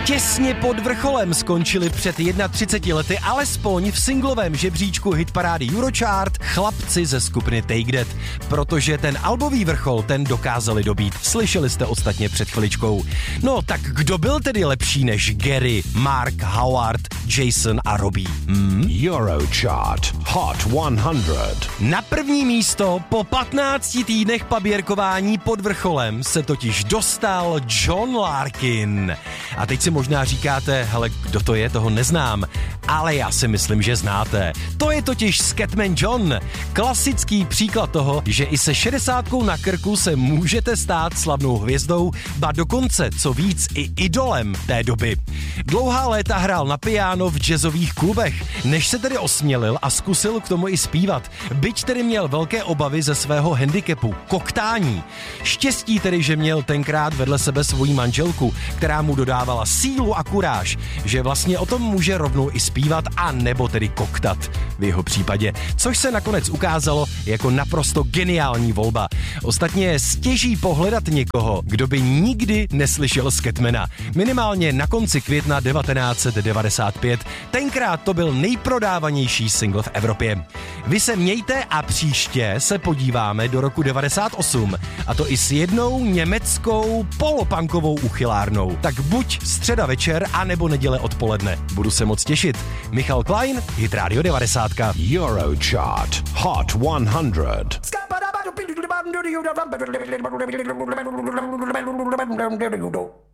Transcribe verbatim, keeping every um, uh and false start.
Těsně pod vrcholem skončili před třiceti jednou lety alespoň v singlovém žebříčku hitparády Eurochart chlapci ze skupiny Take That, protože ten albový vrchol ten dokázali dobít. Slyšeli jste ostatně před chviličkou. No tak kdo byl tedy lepší než Gary, Mark, Howard, Jason a Robbie? Hmm? Eurochart Hot sto. Na první místo po patnácti týdnech paběrkování pod vrcholem se totiž dostal John Larkin. A teď si možná říkáte, hele, kdo to je, toho neznám. Ale já si myslím, že znáte. To je totiž Scatman John. Klasický příklad toho, že i se šedesátkou na krku se můžete stát slavnou hvězdou, ba dokonce, co víc, i idolem té doby. Dlouhá léta hrál na piano v jazzových klubech, než se tedy osmělil a zkusil k tomu i zpívat. Byť tedy měl velké obavy ze svého handicapu, koktání. Štěstí tedy, že měl tenkrát vedle sebe svoji manželku, která mu dodávala sílu a kuráž, že vlastně o tom může rovnou i zpívat a nebo tedy koktat v jeho případě, což se nakonec ukázalo jako naprosto geniální volba. Ostatně stěží pohledat někoho, kdo by nikdy neslyšel Scatmana. Minimálně na konci května devatenáct set devadesát pět, tenkrát to byl nejprodávanější single v Evropě. Vy se mějte a příště se podíváme do roku devadesát osm, a to i s jednou německou polopunkovou uchylárnou. Tak buď středa večer, anebo neděle odpoledne. Budu se moc těšit. Michal Klein, Hit Radio devadesát. Eurochart Hot sto.